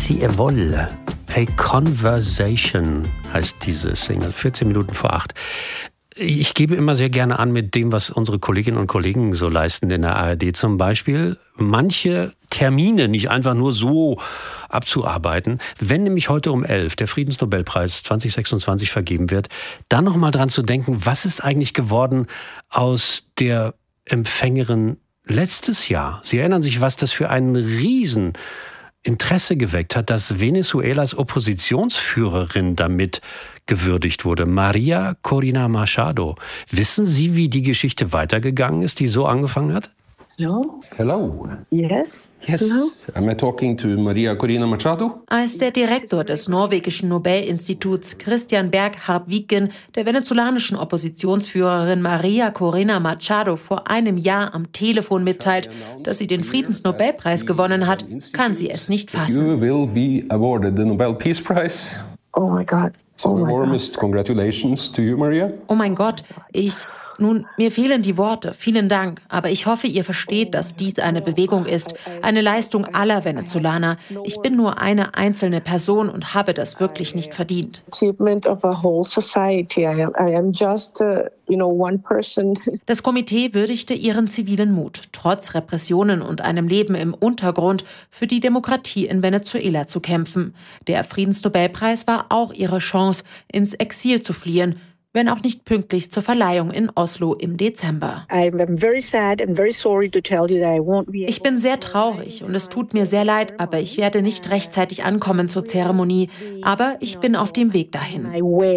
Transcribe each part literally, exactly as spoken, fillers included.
Si e volle. A Conversation heißt diese Single. vierzehn Minuten vor acht. Ich gebe immer sehr gerne an mit dem, was unsere Kolleginnen und Kollegen so leisten in der A R D zum Beispiel, manche Termine nicht einfach nur so abzuarbeiten. Wenn nämlich heute um elf der Friedensnobelpreis zwanzig sechsundzwanzig vergeben wird, dann noch mal dran zu denken, was ist eigentlich geworden aus der Empfängerin letztes Jahr? Sie erinnern sich, was das für einen riesen Interesse geweckt hat, dass Venezuelas Oppositionsführerin damit gewürdigt wurde. Maria Corina Machado. Wissen Sie, wie die Geschichte weitergegangen ist, die so angefangen hat? Hello? Hello. Yes? Yes. Hello? Am I talking to Maria Corina Machado? Als der Direktor des norwegischen Nobelinstituts Christian Berg Harpviken der venezolanischen Oppositionsführerin Maria Corina Machado vor einem Jahr am Telefon mitteilt, dass sie den Friedensnobelpreis gewonnen hat, kann sie es nicht fassen. You will be awarded the Nobel Peace Prize. Oh my God. So Oh my warmest God. congratulations to you, Maria. Oh mein Gott, ich... Nun, mir fehlen die Worte. Vielen Dank. Aber ich hoffe, ihr versteht, dass dies eine Bewegung ist. Eine Leistung aller Venezolaner. Ich bin nur eine einzelne Person und habe das wirklich nicht verdient. Achievement of a whole society. I am, I am just, uh, you know, one person. Das Komitee würdigte ihren zivilen Mut, trotz Repressionen und einem Leben im Untergrund für die Demokratie in Venezuela zu kämpfen. Der Friedensnobelpreis war auch ihre Chance, ins Exil zu fliehen, wenn auch nicht pünktlich zur Verleihung in Oslo im Dezember. Ich bin sehr traurig und es tut mir sehr leid, aber ich werde nicht rechtzeitig ankommen zur Zeremonie. Aber ich bin auf dem Weg dahin.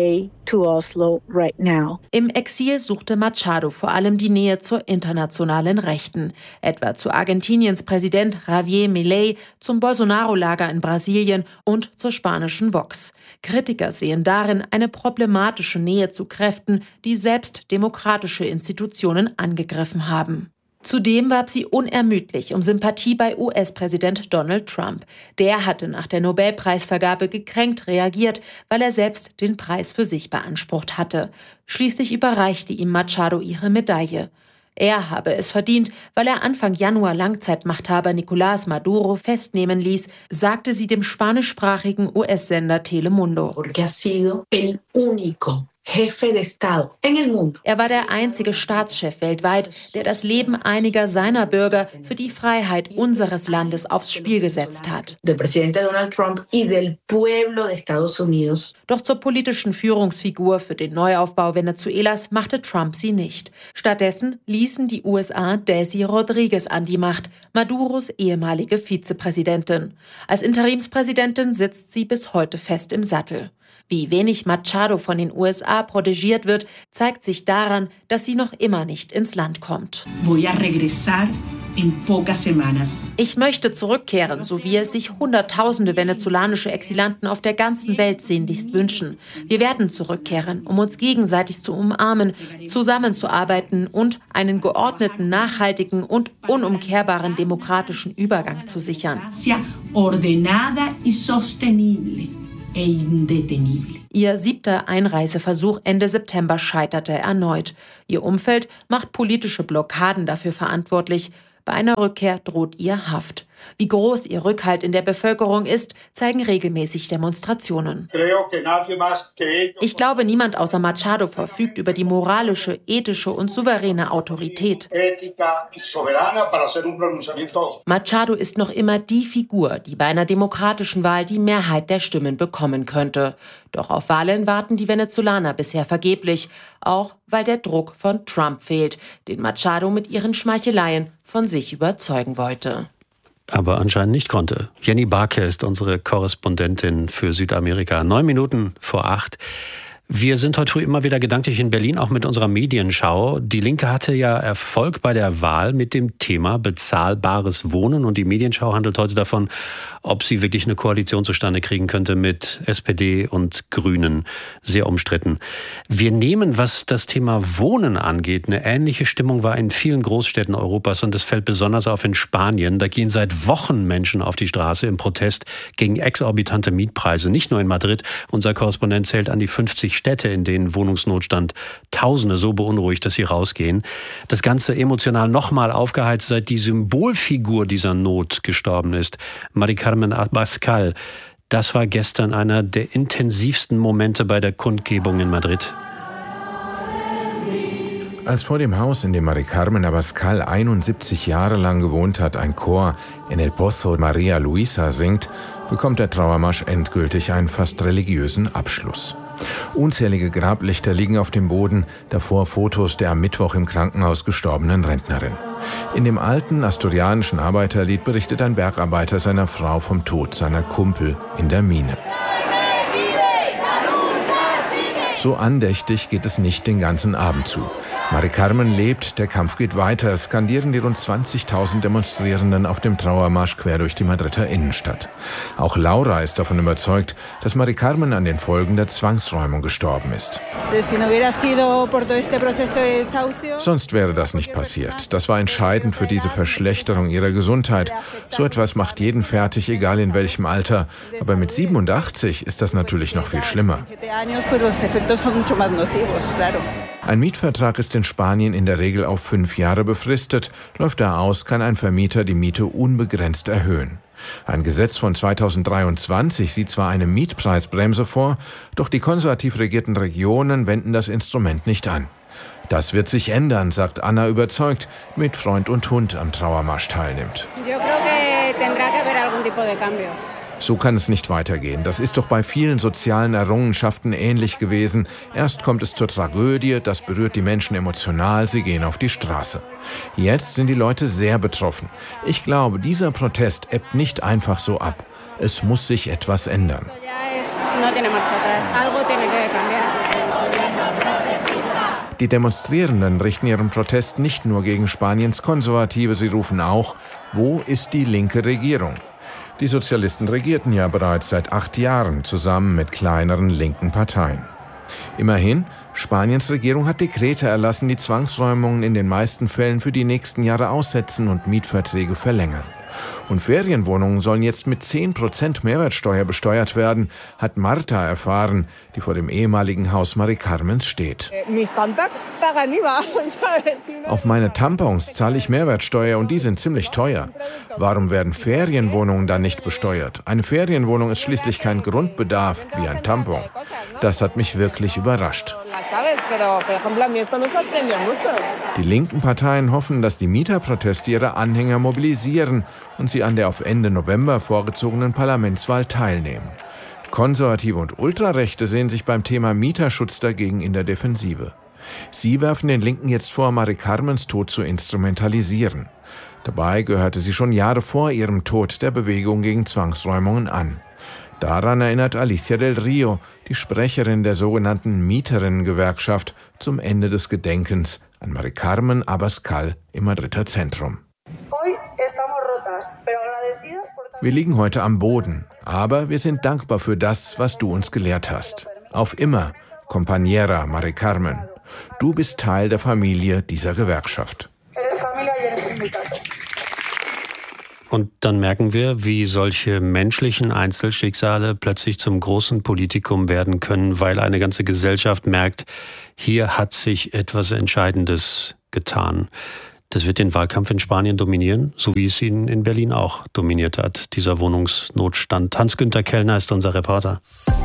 Im Exil suchte Machado vor allem die Nähe zur internationalen Rechten, etwa zu Argentiniens Präsident Javier Milei, zum Bolsonaro-Lager in Brasilien und zur spanischen Vox. Kritiker sehen darin eine problematische Nähe zu Kräften, die selbst demokratische Institutionen angegriffen haben. Zudem warb sie unermüdlich um Sympathie bei U S-Präsident Donald Trump. Der hatte nach der Nobelpreisvergabe gekränkt reagiert, weil er selbst den Preis für sich beansprucht hatte. Schließlich überreichte ihm Machado ihre Medaille. Er habe es verdient, weil er Anfang Januar Langzeitmachthaber Nicolás Maduro festnehmen ließ, sagte sie dem spanischsprachigen U S-Sender Telemundo. Er war der einzige Staatschef weltweit, der das Leben einiger seiner Bürger für die Freiheit unseres Landes aufs Spiel gesetzt hat. Doch zur politischen Führungsfigur für den Neuaufbau Venezuelas machte Trump sie nicht. Stattdessen ließen die U S A Desi Rodriguez an die Macht, Maduros ehemalige Vizepräsidentin. Als Interimspräsidentin sitzt sie bis heute fest im Sattel. Wie wenig Machado von den U S A protegiert wird, zeigt sich daran, dass sie noch immer nicht ins Land kommt. Ich möchte zurückkehren, so wie es sich Hunderttausende venezolanische Exilanten auf der ganzen Welt sehnlichst wünschen. Wir werden zurückkehren, um uns gegenseitig zu umarmen, zusammenzuarbeiten und einen geordneten, nachhaltigen und unumkehrbaren demokratischen Übergang zu sichern. Ihr siebter Einreiseversuch Ende September scheiterte erneut. Ihr Umfeld macht politische Blockaden dafür verantwortlich. Bei einer Rückkehr droht ihr Haft. Wie groß ihr Rückhalt in der Bevölkerung ist, zeigen regelmäßig Demonstrationen. Ich glaube, niemand außer Machado verfügt über die moralische, ethische und souveräne Autorität. Machado ist noch immer die Figur, die bei einer demokratischen Wahl die Mehrheit der Stimmen bekommen könnte. Doch auf Wahlen warten die Venezolaner bisher vergeblich, auch weil der Druck von Trump fehlt, den Machado mit ihren Schmeicheleien von sich überzeugen wollte. Aber anscheinend nicht konnte. Jenny Barke ist unsere Korrespondentin für Südamerika. Neun Minuten vor acht. Wir sind heute früh immer wieder gedanklich in Berlin, auch mit unserer Medienschau. Die Linke hatte ja Erfolg bei der Wahl mit dem Thema bezahlbares Wohnen. Und die Medienschau handelt heute davon, ob sie wirklich eine Koalition zustande kriegen könnte mit S P D und Grünen. Sehr umstritten. Wir nehmen, was das Thema Wohnen angeht, eine ähnliche Stimmung war in vielen Großstädten Europas. Und es fällt besonders auf in Spanien. Da gehen seit Wochen Menschen auf die Straße im Protest gegen exorbitante Mietpreise. Nicht nur in Madrid. Unser Korrespondent zählt an die fünfzig Städte, in denen Wohnungsnotstand Tausende so beunruhigt, dass sie rausgehen. Das Ganze emotional nochmal aufgeheizt, seit die Symbolfigur dieser Not gestorben ist, Mari Carmen Abascal. Das war gestern einer der intensivsten Momente bei der Kundgebung in Madrid. Als vor dem Haus, in dem Mari Carmen Abascal einundsiebzig Jahre lang gewohnt hat, ein Chor En el Pozo Maria Luisa singt, bekommt der Trauermarsch endgültig einen fast religiösen Abschluss. Unzählige Grablichter liegen auf dem Boden, davor Fotos der am Mittwoch im Krankenhaus gestorbenen Rentnerin. In dem alten asturianischen Arbeiterlied berichtet ein Bergarbeiter seiner Frau vom Tod seiner Kumpel in der Mine. So andächtig geht es nicht den ganzen Abend zu. Mari Carmen lebt, der Kampf geht weiter, skandieren die rund zwanzigtausend Demonstrierenden auf dem Trauermarsch quer durch die Madrider Innenstadt. Auch Laura ist davon überzeugt, dass Mari Carmen an den Folgen der Zwangsräumung gestorben ist. Sonst wäre das nicht passiert. Das war entscheidend für diese Verschlechterung ihrer Gesundheit. So etwas macht jeden fertig, egal in welchem Alter. Aber mit siebenundachtzig ist das natürlich noch viel schlimmer. Ein Mietvertrag ist in Spanien in der Regel auf fünf Jahre befristet. Läuft er aus, kann ein Vermieter die Miete unbegrenzt erhöhen. Ein Gesetz von zweitausenddreiundzwanzig sieht zwar eine Mietpreisbremse vor, doch die konservativ regierten Regionen wenden das Instrument nicht an. Das wird sich ändern, sagt Anna überzeugt, die mit Freund und Hund am Trauermarsch teilnimmt. So kann es nicht weitergehen. Das ist doch bei vielen sozialen Errungenschaften ähnlich gewesen. Erst kommt es zur Tragödie, das berührt die Menschen emotional, sie gehen auf die Straße. Jetzt sind die Leute sehr betroffen. Ich glaube, dieser Protest ebbt nicht einfach so ab. Es muss sich etwas ändern. Die Demonstrierenden richten ihren Protest nicht nur gegen Spaniens Konservative, sie rufen auch, wo ist die linke Regierung? Die Sozialisten regierten ja bereits seit acht Jahren zusammen mit kleineren linken Parteien. Immerhin, Spaniens Regierung hat Dekrete erlassen, die Zwangsräumungen in den meisten Fällen für die nächsten Jahre aussetzen und Mietverträge verlängern. Und Ferienwohnungen sollen jetzt mit zehn Prozent Mehrwertsteuer besteuert werden, hat Marta erfahren, die vor dem ehemaligen Haus Mari Carmens steht. Auf meine Tampons zahle ich Mehrwertsteuer und die sind ziemlich teuer. Warum werden Ferienwohnungen dann nicht besteuert? Eine Ferienwohnung ist schließlich kein Grundbedarf wie ein Tampon. Das hat mich wirklich überrascht. Die linken Parteien hoffen, dass die Mieterproteste ihre Anhänger mobilisieren und sie an der auf Ende November vorgezogenen Parlamentswahl teilnehmen. Konservative und Ultrarechte sehen sich beim Thema Mieterschutz dagegen in der Defensive. Sie werfen den Linken jetzt vor, Mari Carmens Tod zu instrumentalisieren. Dabei gehörte sie schon Jahre vor ihrem Tod der Bewegung gegen Zwangsräumungen an. Daran erinnert Alicia del Rio, die Sprecherin der sogenannten Mieterinnengewerkschaft, zum Ende des Gedenkens an Mari Carmen Abascal im Madrider Zentrum. Wir liegen heute am Boden, aber wir sind dankbar für das, was du uns gelehrt hast. Auf immer, Compañera Mari Carmen. Du bist Teil der Familie dieser Gewerkschaft. Und dann merken wir, wie solche menschlichen Einzelschicksale plötzlich zum großen Politikum werden können, weil eine ganze Gesellschaft merkt, hier hat sich etwas Entscheidendes getan. Das wird den Wahlkampf in Spanien dominieren, so wie es ihn in Berlin auch dominiert hat, dieser Wohnungsnotstand. Hans-Günther Kellner ist unser Reporter.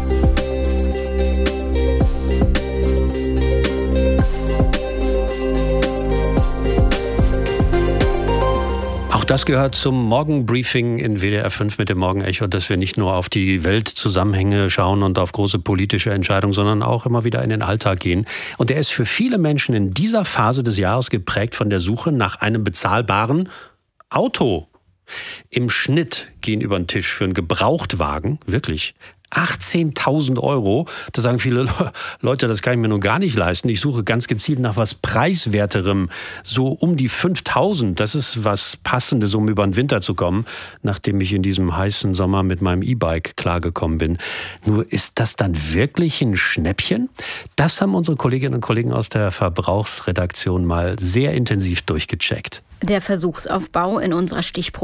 Auch das gehört zum Morgenbriefing in W D R fünf mit dem Morgenecho, dass wir nicht nur auf die Weltzusammenhänge schauen und auf große politische Entscheidungen, sondern auch immer wieder in den Alltag gehen. Und der ist für viele Menschen in dieser Phase des Jahres geprägt von der Suche nach einem bezahlbaren Auto. Im Schnitt gehen über den Tisch für einen Gebrauchtwagen, wirklich, achtzehntausend Euro. Da sagen viele Leute, das kann ich mir nur gar nicht leisten. Ich suche ganz gezielt nach was Preiswerterem. So um die fünftausend, das ist was Passendes, um über den Winter zu kommen, nachdem ich in diesem heißen Sommer mit meinem E-Bike klargekommen bin. Nur ist das dann wirklich ein Schnäppchen? Das haben unsere Kolleginnen und Kollegen aus der Verbrauchsredaktion mal sehr intensiv durchgecheckt. Der Versuchsaufbau in unserer Stichprobe: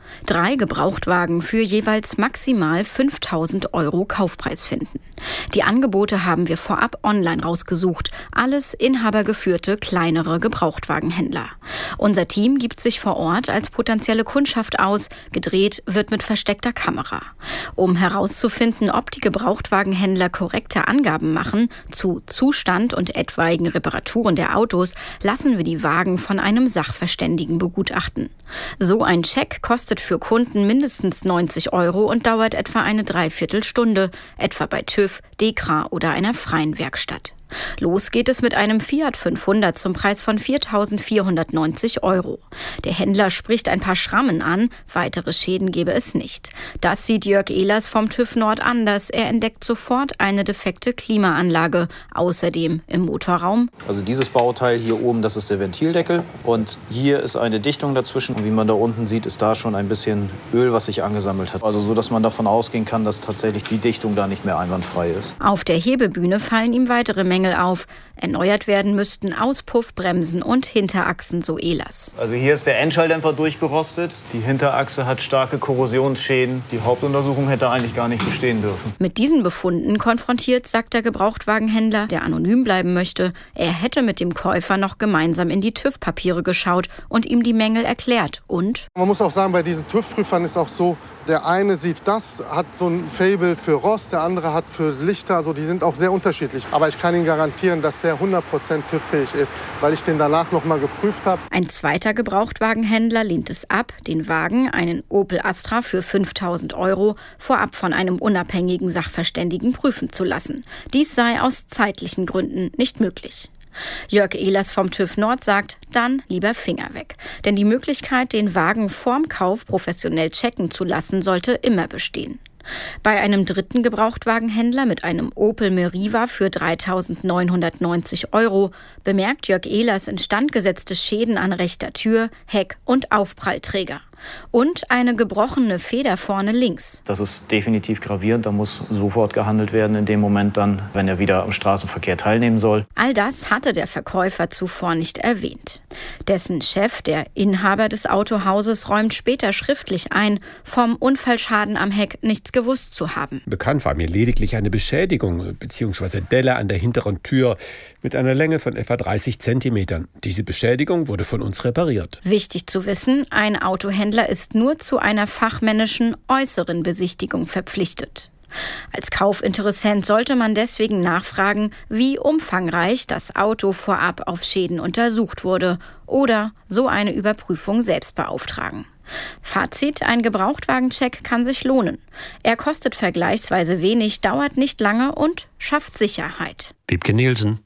Drei Gebrauchtwagen für jeweils maximal fünftausend Euro Kaufpreis finden. Die Angebote haben wir vorab online rausgesucht. Alles inhabergeführte kleinere Gebrauchtwagenhändler. Unser Team gibt sich vor Ort als potenzielle Kundschaft aus. Gedreht wird mit versteckter Kamera. Um herauszufinden, ob die Gebrauchtwagenhändler korrekte Angaben machen zu Zustand und etwaigen Reparaturen der Autos, lassen wir die Wagen von einem Sachverständigen begutachten. So ein Check kostet für Kunden mindestens neunzig Euro und dauert etwa eine Dreiviertelstunde, etwa bei TÜV, DEKRA oder einer freien Werkstatt. Los geht es mit einem Fiat fünfhundert zum Preis von viertausendvierhundertneunzig Euro. Der Händler spricht ein paar Schrammen an, weitere Schäden gebe es nicht. Das sieht Jörg Ehlers vom TÜV Nord anders. Er entdeckt sofort eine defekte Klimaanlage. Außerdem im Motorraum. Also dieses Bauteil hier oben, das ist der Ventildeckel und hier ist eine Dichtung dazwischen. Und wie man da unten sieht, ist da schon ein bisschen Öl, was sich angesammelt hat. Also so, dass man davon ausgehen kann, dass tatsächlich die Dichtung da nicht mehr einwandfrei ist. Auf der Hebebühne fallen ihm weitere Mängel auf. Erneuert werden müssten Auspuff, Bremsen und Hinterachsen, so Ehlers. Also hier ist der Endschalldämpfer durchgerostet. Die Hinterachse hat starke Korrosionsschäden. Die Hauptuntersuchung hätte eigentlich gar nicht bestehen dürfen. Mit diesen Befunden konfrontiert, sagt der Gebrauchtwagenhändler, der anonym bleiben möchte, er hätte mit dem Käufer noch gemeinsam in die TÜV-Papiere geschaut und ihm die Mängel erklärt. Und? Man muss auch sagen, bei diesen TÜV-Prüfern ist auch so, der eine sieht das, hat so ein Faible für Rost, der andere hat für Lichter. Also die sind auch sehr unterschiedlich. Aber ich kann Ihnen garantieren, dass der hundert Prozent TÜV-fähig ist, weil ich den danach noch mal geprüft habe. Ein zweiter Gebrauchtwagenhändler lehnt es ab, den Wagen, einen Opel Astra für fünftausend Euro, vorab von einem unabhängigen Sachverständigen prüfen zu lassen. Dies sei aus zeitlichen Gründen nicht möglich. Jörg Ehlers vom TÜV Nord sagt, dann lieber Finger weg. Denn die Möglichkeit, den Wagen vorm Kauf professionell checken zu lassen, sollte immer bestehen. Bei einem dritten Gebrauchtwagenhändler mit einem Opel Meriva für dreitausendneunhundertneunzig Euro bemerkt Jörg Ehlers instandgesetzte Schäden an rechter Tür, Heck und Aufprallträger. Und eine gebrochene Feder vorne links. Das ist definitiv gravierend. Da muss sofort gehandelt werden in dem Moment dann, wenn er wieder am Straßenverkehr teilnehmen soll. All das hatte der Verkäufer zuvor nicht erwähnt. Dessen Chef, der Inhaber des Autohauses, räumt später schriftlich ein, vom Unfallschaden am Heck nichts gewusst zu haben. Bekannt war mir lediglich eine Beschädigung bzw. Delle an der hinteren Tür mit einer Länge von etwa dreißig Zentimetern. Diese Beschädigung wurde von uns repariert. Wichtig zu wissen, ein Autohändler ist nur zu einer fachmännischen äußeren Besichtigung verpflichtet. Als Kaufinteressent sollte man deswegen nachfragen, wie umfangreich das Auto vorab auf Schäden untersucht wurde oder so eine Überprüfung selbst beauftragen. Fazit: Ein Gebrauchtwagencheck kann sich lohnen. Er kostet vergleichsweise wenig, dauert nicht lange und schafft Sicherheit. Wiebke Nielsen.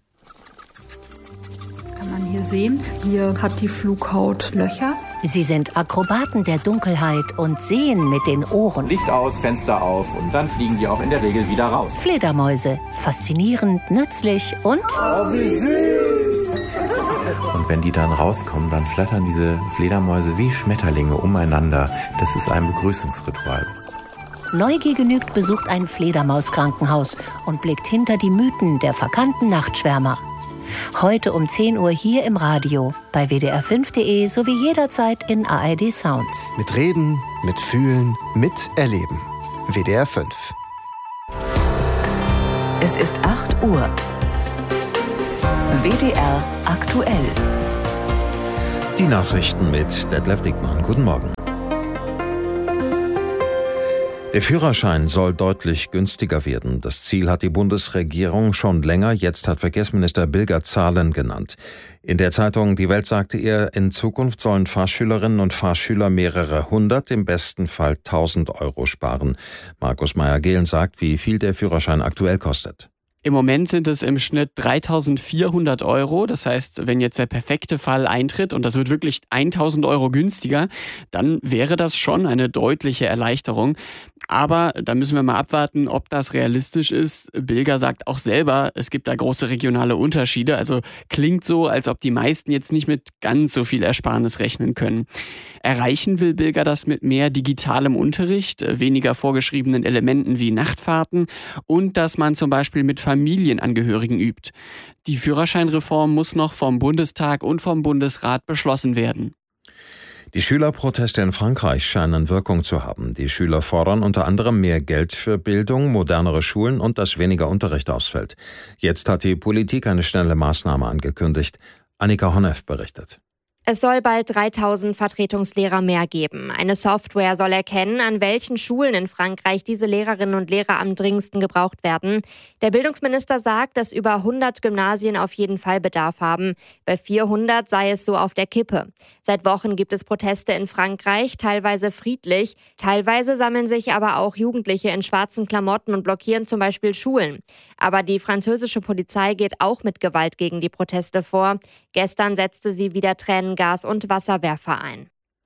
Kann man hier sehen, hier hat die Flughaut Löcher. Sie sind Akrobaten der Dunkelheit und sehen mit den Ohren. Licht aus, Fenster auf und dann fliegen die auch in der Regel wieder raus. Fledermäuse, faszinierend, nützlich und... Oh, wie süß! Und wenn die dann rauskommen, dann flattern diese Fledermäuse wie Schmetterlinge umeinander. Das ist ein Begrüßungsritual. Neugier genügt besucht ein Fledermauskrankenhaus und blickt hinter die Mythen der verkannten Nachtschwärmer. Heute um zehn Uhr hier im Radio, bei w d r fünf punkt de sowie jederzeit in A R D Sounds. Mit Reden, mit Fühlen, mit Erleben. W D R fünf. Es ist acht Uhr. W D R aktuell. Die Nachrichten mit Detlef Dickmann. Guten Morgen. Der Führerschein soll deutlich günstiger werden. Das Ziel hat die Bundesregierung schon länger. Jetzt hat Verkehrsminister Bilger Zahlen genannt. In der Zeitung Die Welt sagte er, in Zukunft sollen Fahrschülerinnen und Fahrschüler mehrere hundert, im besten Fall tausend Euro sparen. Markus Meyer-Gehlen sagt, wie viel der Führerschein aktuell kostet. Im Moment sind es im Schnitt dreitausendvierhundert Euro. Das heißt, wenn jetzt der perfekte Fall eintritt und das wird wirklich tausend Euro günstiger, dann wäre das schon eine deutliche Erleichterung. Aber da müssen wir mal abwarten, ob das realistisch ist. Bilger sagt auch selber, es gibt da große regionale Unterschiede. Also klingt so, als ob die meisten jetzt nicht mit ganz so viel Ersparnis rechnen können. Erreichen will Bilger das mit mehr digitalem Unterricht, weniger vorgeschriebenen Elementen wie Nachtfahrten und dass man zum Beispiel mit Familienangehörigen übt. Die Führerscheinreform muss noch vom Bundestag und vom Bundesrat beschlossen werden. Die Schülerproteste in Frankreich scheinen Wirkung zu haben. Die Schüler fordern unter anderem mehr Geld für Bildung, modernere Schulen und dass weniger Unterricht ausfällt. Jetzt hat die Politik eine schnelle Maßnahme angekündigt. Annika Honneff berichtet. Es soll bald dreitausend Vertretungslehrer mehr geben. Eine Software soll erkennen, an welchen Schulen in Frankreich diese Lehrerinnen und Lehrer am dringendsten gebraucht werden. Der Bildungsminister sagt, dass über hundert Gymnasien auf jeden Fall Bedarf haben. Bei vierhundert sei es so auf der Kippe. Seit Wochen gibt es Proteste in Frankreich, teilweise friedlich. Teilweise sammeln sich aber auch Jugendliche in schwarzen Klamotten und blockieren zum Beispiel Schulen. Aber die französische Polizei geht auch mit Gewalt gegen die Proteste vor. Gestern setzte sie wieder Tränengas und Wasserwerfer ein.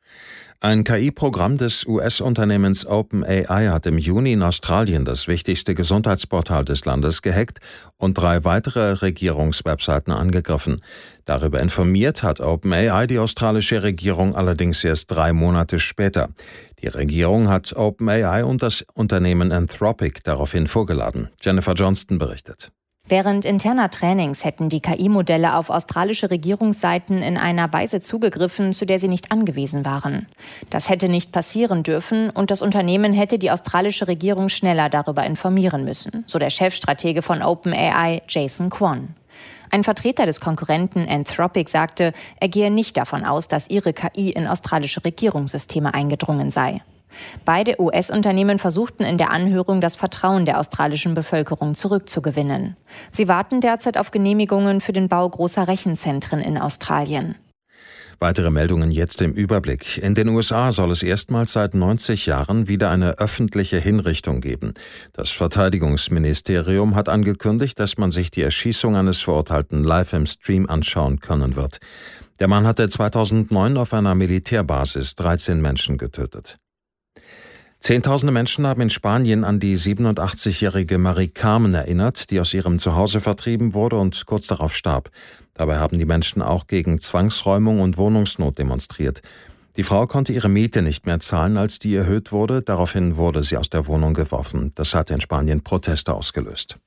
Ein K I-Programm des U S-Unternehmens OpenAI hat im Juni in Australien das wichtigste Gesundheitsportal des Landes gehackt und drei weitere Regierungswebseiten angegriffen. Darüber informiert hat OpenAI die australische Regierung allerdings erst drei Monate später. Die Regierung hat OpenAI und das Unternehmen Anthropic daraufhin vorgeladen. Jennifer Johnston berichtet. Während interner Trainings hätten die K I-Modelle auf australische Regierungsseiten in einer Weise zugegriffen, zu der sie nicht angewiesen waren. Das hätte nicht passieren dürfen und das Unternehmen hätte die australische Regierung schneller darüber informieren müssen, so der Chefstratege von OpenAI, Jason Kwon. Ein Vertreter des Konkurrenten Anthropic sagte, er gehe nicht davon aus, dass ihre K I in australische Regierungssysteme eingedrungen sei. Beide U S-Unternehmen versuchten in der Anhörung, das Vertrauen der australischen Bevölkerung zurückzugewinnen. Sie warten derzeit auf Genehmigungen für den Bau großer Rechenzentren in Australien. Weitere Meldungen jetzt im Überblick. In den U S A soll es erstmals seit neunzig Jahren wieder eine öffentliche Hinrichtung geben. Das Verteidigungsministerium hat angekündigt, dass man sich die Erschießung eines Verurteilten live im Stream anschauen können wird. Der Mann hatte zweitausendneun auf einer Militärbasis dreizehn Menschen getötet. Zehntausende Menschen haben in Spanien an die siebenundachtzigjährige Marie Carmen erinnert, die aus ihrem Zuhause vertrieben wurde und kurz darauf starb. Dabei haben die Menschen auch gegen Zwangsräumung und Wohnungsnot demonstriert. Die Frau konnte ihre Miete nicht mehr zahlen, als die erhöht wurde. Daraufhin wurde sie aus der Wohnung geworfen. Das hat in Spanien Proteste ausgelöst.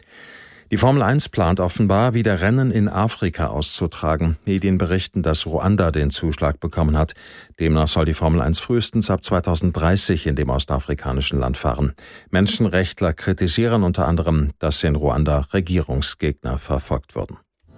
Die Formel eins plant offenbar, wieder Rennen in Afrika auszutragen. Medien berichten, dass Ruanda den Zuschlag bekommen hat. Demnach soll die Formel eins frühestens ab zweitausenddreißig in dem ostafrikanischen Land fahren. Menschenrechtler kritisieren unter anderem, dass in Ruanda Regierungsgegner verfolgt würden.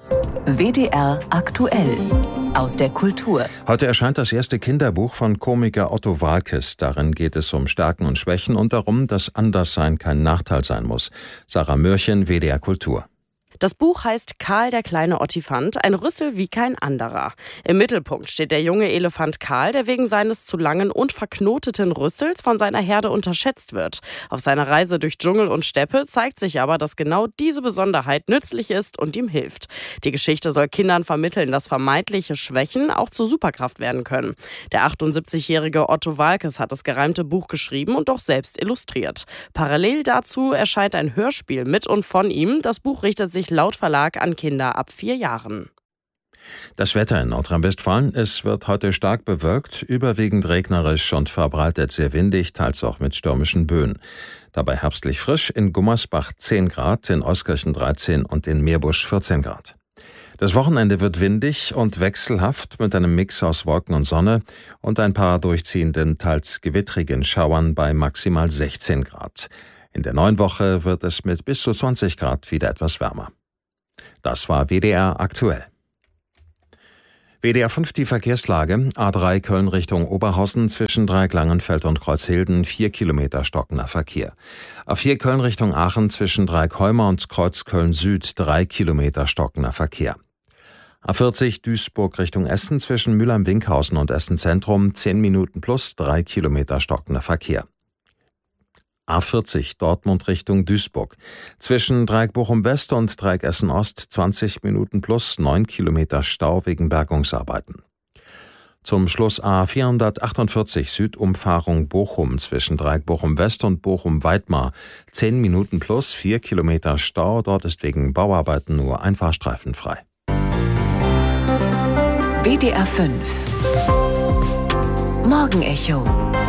W D R aktuell aus der Kultur. Heute erscheint das erste Kinderbuch von Komiker Otto Waalkes. Darin geht es um Stärken und Schwächen und darum, dass Anderssein kein Nachteil sein muss. Sarah Mürchen, W D R Kultur. Das Buch heißt Karl der kleine Ottifant, ein Rüssel wie kein anderer. Im Mittelpunkt steht der junge Elefant Karl, der wegen seines zu langen und verknoteten Rüssels von seiner Herde unterschätzt wird. Auf seiner Reise durch Dschungel und Steppe zeigt sich aber, dass genau diese Besonderheit nützlich ist und ihm hilft. Die Geschichte soll Kindern vermitteln, dass vermeintliche Schwächen auch zur Superkraft werden können. Der achtundsiebzigjährige Otto Waalkes hat das gereimte Buch geschrieben und auch selbst illustriert. Parallel dazu erscheint ein Hörspiel mit und von ihm. Das Buch richtet sich laut Verlag an Kinder ab vier Jahren. Das Wetter in Nordrhein-Westfalen. Es wird heute stark bewölkt, überwiegend regnerisch und verbreitet sehr windig, teils auch mit stürmischen Böen. Dabei herbstlich frisch, in Gummersbach zehn Grad, in Euskirchen dreizehn und in Meerbusch vierzehn Grad. Das Wochenende wird windig und wechselhaft mit einem Mix aus Wolken und Sonne und ein paar durchziehenden, teils gewittrigen Schauern bei maximal sechzehn Grad. In der neuen Woche wird es mit bis zu zwanzig Grad wieder etwas wärmer. Das war W D R aktuell. W D R fünf die Verkehrslage. A drei Köln Richtung Oberhausen zwischen Dreieck-Langenfeld und Kreuzhilden vier Kilometer stockender Verkehr. A vier Köln Richtung Aachen zwischen Dreieck-Heuma und Kreuz Köln Süd drei Kilometer stockender Verkehr. A vierzig Duisburg Richtung Essen zwischen Mülheim-Winkhausen und Essen Zentrum zehn Minuten plus drei Kilometer stockender Verkehr. A vierzig Dortmund Richtung Duisburg. Zwischen Dreieck Bochum West und Dreieck Essen Ost zwanzig Minuten plus neun Kilometer Stau wegen Bergungsarbeiten. Zum Schluss A vierhundertachtundvierzig Südumfahrung Bochum zwischen Dreieck Bochum West und Bochum Weidmar. zehn Minuten plus vier Kilometer Stau. Dort ist wegen Bauarbeiten nur ein Fahrstreifen frei. W D R fünf Morgenecho.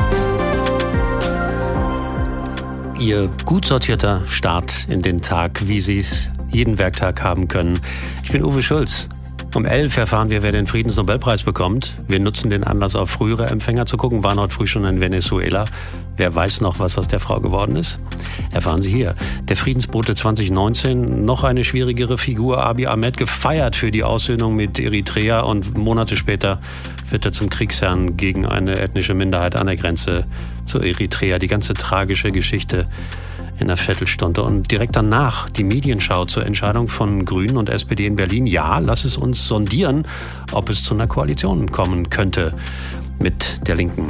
Ihr gut sortierter Start in den Tag, wie Sie es jeden Werktag haben können. Ich bin Uwe Schulz. Um elf erfahren wir, wer den Friedensnobelpreis bekommt. Wir nutzen den Anlass, auf frühere Empfänger zu gucken. Waren heute früh schon in Venezuela. Wer weiß noch, was aus der Frau geworden ist? Erfahren Sie hier. Der Friedensbote zwanzig neunzehn, noch eine schwierigere Figur. Abiy Ahmed gefeiert für die Aussöhnung mit Eritrea und Monate später wird er zum Kriegsherrn gegen eine ethnische Minderheit an der Grenze zu Eritrea. Die ganze tragische Geschichte in einer Viertelstunde. Und direkt danach die Medienschau zur Entscheidung von Grünen und S P D in Berlin. Ja, lass es uns sondieren, ob es zu einer Koalition kommen könnte mit der Linken.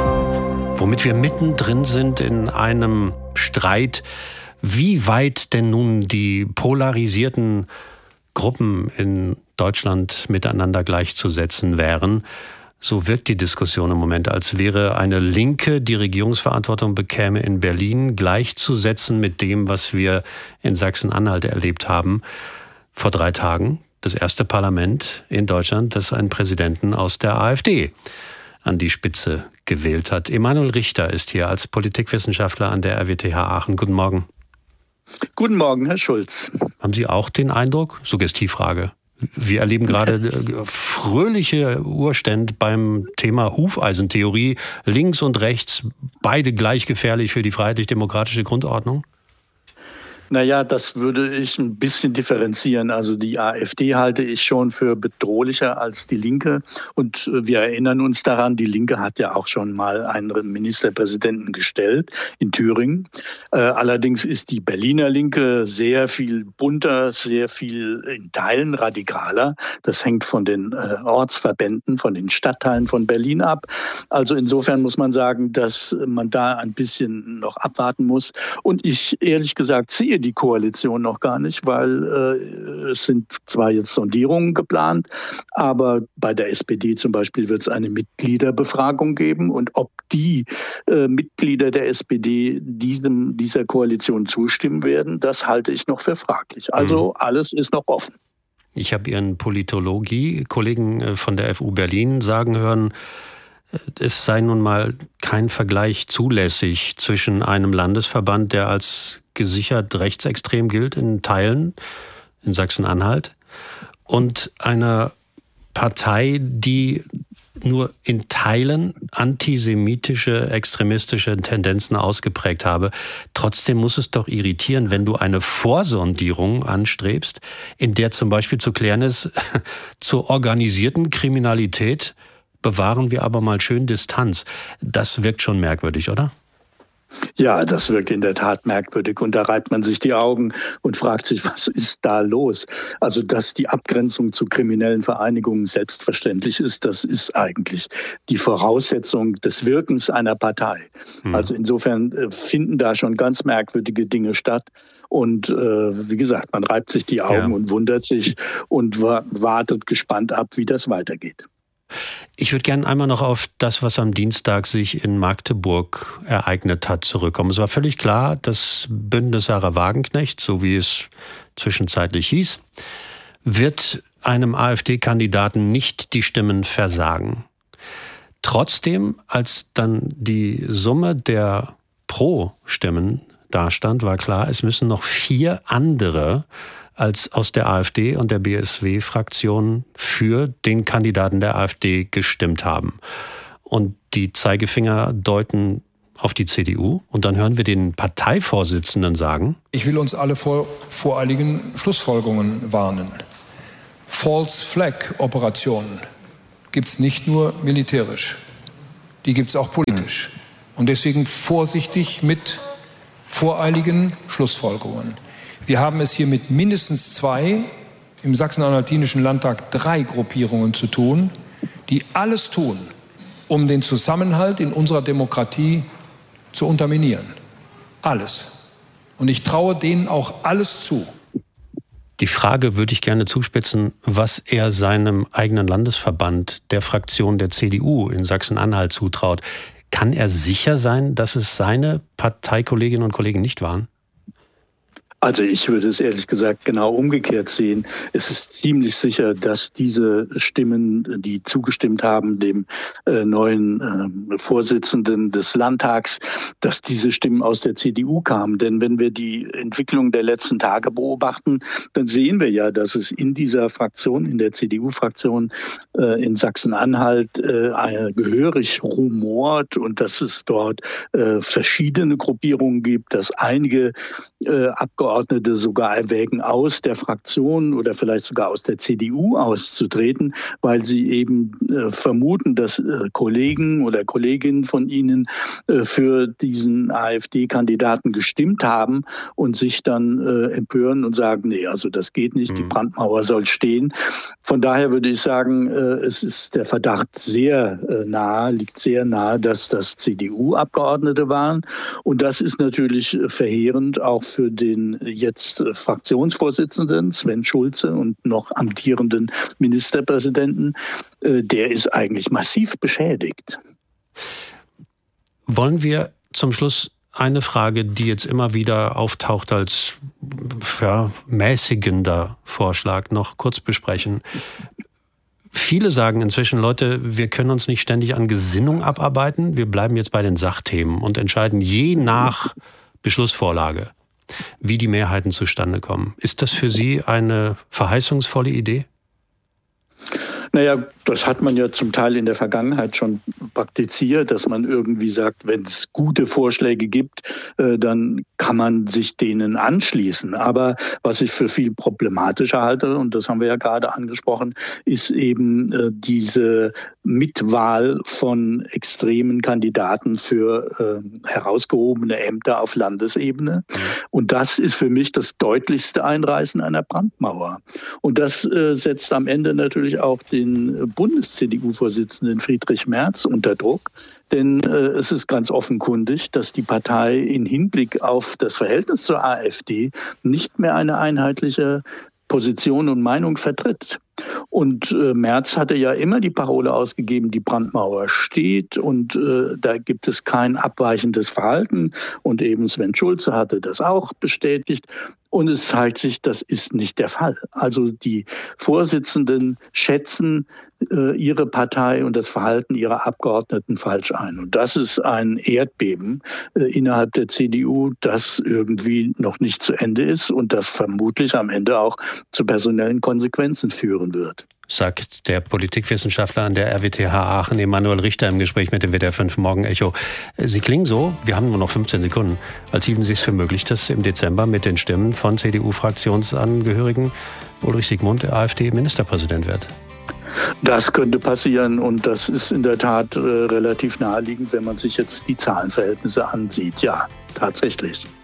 Womit wir mittendrin sind in einem Streit, wie weit denn nun die polarisierten Gruppen in Deutschland miteinander gleichzusetzen wären. So wirkt die Diskussion im Moment, als wäre eine Linke, die Regierungsverantwortung bekäme in Berlin, gleichzusetzen mit dem, was wir in Sachsen-Anhalt erlebt haben. Vor drei Tagen das erste Parlament in Deutschland, das einen Präsidenten aus der AfD an die Spitze gewählt hat. Emanuel Richter ist hier als Politikwissenschaftler an der R W T H Aachen. Guten Morgen. Guten Morgen, Herr Schulz. Haben Sie auch den Eindruck? Suggestivfrage. Wir erleben gerade fröhliche Urstände beim Thema Hufeisentheorie. Links und rechts, beide gleich gefährlich für die freiheitlich-demokratische Grundordnung? Naja, das würde ich ein bisschen differenzieren. Also die AfD halte ich schon für bedrohlicher als die Linke. Und wir erinnern uns daran, die Linke hat ja auch schon mal einen Ministerpräsidenten gestellt in Thüringen. Äh, allerdings ist die Berliner Linke sehr viel bunter, sehr viel in Teilen radikaler. Das hängt von den äh, Ortsverbänden, von den Stadtteilen von Berlin ab. Also insofern muss man sagen, dass man da ein bisschen noch abwarten muss. Und ich ehrlich gesagt sehe die Koalition noch gar nicht, weil äh, es sind zwar jetzt Sondierungen geplant, aber bei der S P D zum Beispiel wird es eine Mitgliederbefragung geben und ob die äh, Mitglieder der S P D diesem, dieser Koalition zustimmen werden, das halte ich noch für fraglich. Also mhm. alles ist noch offen. Ich habe Ihren Politologie-Kollegen von der F U Berlin sagen hören, es sei nun mal kein Vergleich zulässig zwischen einem Landesverband, der als gesichert rechtsextrem gilt in Teilen, in Sachsen-Anhalt, und einer Partei, die nur in Teilen antisemitische, extremistische Tendenzen ausgeprägt habe. Trotzdem muss es doch irritieren, wenn du eine Vorsondierung anstrebst, in der zum Beispiel zu klären ist, zur organisierten Kriminalität bewahren wir aber mal schön Distanz. Das wirkt schon merkwürdig, oder? Ja, das wirkt in der Tat merkwürdig und da reibt man sich die Augen und fragt sich, was ist da los? Also, dass die Abgrenzung zu kriminellen Vereinigungen selbstverständlich ist, das ist eigentlich die Voraussetzung des Wirkens einer Partei. Hm. Also insofern finden da schon ganz merkwürdige Dinge statt. Und äh, wie gesagt, man reibt sich die Augen ja. und wundert sich und wa- wartet gespannt ab, wie das weitergeht. Ich würde gerne einmal noch auf das, was am Dienstag sich in Magdeburg ereignet hat, zurückkommen. Es war völlig klar, das Bündnis Sarah Wagenknecht, so wie es zwischenzeitlich hieß, wird einem AfD-Kandidaten nicht die Stimmen versagen. Trotzdem, als dann die Summe der Pro-Stimmen dastand, war klar, es müssen noch vier andere als aus der AfD und der B S W-Fraktion für den Kandidaten der AfD gestimmt haben. Und die Zeigefinger deuten auf die C D U. Und dann hören wir den Parteivorsitzenden sagen: Ich will uns alle vor voreiligen Schlussfolgerungen warnen. False Flag Operationen gibt es nicht nur militärisch, die gibt es auch politisch. Und deswegen vorsichtig mit voreiligen Schlussfolgerungen. Wir haben es hier mit mindestens zwei, im Sachsen-Anhaltinischen Landtag drei Gruppierungen zu tun, die alles tun, um den Zusammenhalt in unserer Demokratie zu unterminieren. Alles. Und ich traue denen auch alles zu. Die Frage würde ich gerne zuspitzen, was er seinem eigenen Landesverband, der Fraktion der C D U in Sachsen-Anhalt zutraut. Kann er sicher sein, dass es seine Parteikolleginnen und Kollegen nicht waren? Also ich würde es ehrlich gesagt genau umgekehrt sehen. Es ist ziemlich sicher, dass diese Stimmen, die zugestimmt haben, dem äh, neuen äh, Vorsitzenden des Landtags, dass diese Stimmen aus der C D U kamen. Denn wenn wir die Entwicklung der letzten Tage beobachten, dann sehen wir ja, dass es in dieser Fraktion, in der C D U-Fraktion äh, in Sachsen-Anhalt äh, gehörig rumort und dass es dort äh, verschiedene Gruppierungen gibt, dass einige äh, Abgeordnete sogar erwägen, aus der Fraktion oder vielleicht sogar aus der C D U auszutreten, weil sie eben äh, vermuten, dass äh, Kollegen oder Kolleginnen von ihnen äh, für diesen AfD-Kandidaten gestimmt haben und sich dann äh, empören und sagen, nee, also das geht nicht, mhm. die Brandmauer soll stehen. Von daher würde ich sagen, äh, es ist der Verdacht sehr äh, nahe, liegt sehr nahe, dass das C D U-Abgeordnete waren. Und das ist natürlich äh, verheerend auch für den jetzt Fraktionsvorsitzenden Sven Schulze und noch amtierenden Ministerpräsidenten, der ist eigentlich massiv beschädigt. Wollen wir zum Schluss eine Frage, die jetzt immer wieder auftaucht als ja, mäßigender Vorschlag, noch kurz besprechen? Viele sagen inzwischen, Leute, wir können uns nicht ständig an Gesinnung abarbeiten, wir bleiben jetzt bei den Sachthemen und entscheiden je nach Beschlussvorlage, wie die Mehrheiten zustande kommen. Ist das für Sie eine verheißungsvolle Idee? Naja, das hat man ja zum Teil in der Vergangenheit schon praktiziert, dass man irgendwie sagt, wenn es gute Vorschläge gibt, äh, dann kann man sich denen anschließen. Aber was ich für viel problematischer halte, und das haben wir ja gerade angesprochen, ist eben äh, diese Mitwahl von extremen Kandidaten für äh, herausgehobene Ämter auf Landesebene. Und das ist für mich das deutlichste Einreißen einer Brandmauer. Und das äh, setzt am Ende natürlich auch den Bundes-C D U-Vorsitzenden Friedrich Merz unter Druck. Denn äh, es ist ganz offenkundig, dass die Partei in Hinblick auf das Verhältnis zur AfD nicht mehr eine einheitliche Position und Meinung vertritt. Und äh, Merz hatte ja immer die Parole ausgegeben, die Brandmauer steht und äh, da gibt es kein abweichendes Verhalten. Und eben Sven Schulze hatte das auch bestätigt. Und es zeigt sich, das ist nicht der Fall. Also die Vorsitzenden schätzen äh, ihre Partei und das Verhalten ihrer Abgeordneten falsch ein. Und das ist ein Erdbeben äh, innerhalb der C D U, das irgendwie noch nicht zu Ende ist und das vermutlich am Ende auch zu personellen Konsequenzen führen wird. Sagt der Politikwissenschaftler an der R W T H Aachen, Emanuel Richter, im Gespräch mit dem W D R fünf Morgen-Echo. Sie klingen so, wir haben nur noch fünfzehn Sekunden, als hielten Sie es für möglich, dass im Dezember mit den Stimmen von C D U-Fraktionsangehörigen Ulrich Siegmund der AfD-Ministerpräsident wird. Das könnte passieren und das ist in der Tat äh, relativ naheliegend, wenn man sich jetzt die Zahlenverhältnisse ansieht. Ja, tatsächlich.